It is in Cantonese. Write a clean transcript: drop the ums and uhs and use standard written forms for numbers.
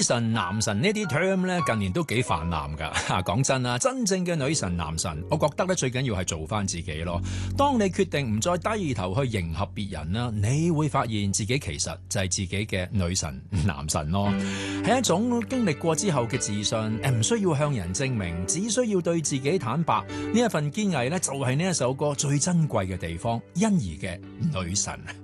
神、男神呢啲 term 咧，近年都幾泛濫噶。講真啊，真正嘅女神、男神，我覺得咧最緊要係做翻自己咯。當你決定唔再低頭去迎合別人啦，你會發現自己其實就係自己嘅女神、男神咯。係一種經歷過之後嘅自信，唔需要向人證明，只需要對自己坦白。呢一份堅毅咧，就係呢一首歌最珍貴嘅地方，欣宜嘅女神。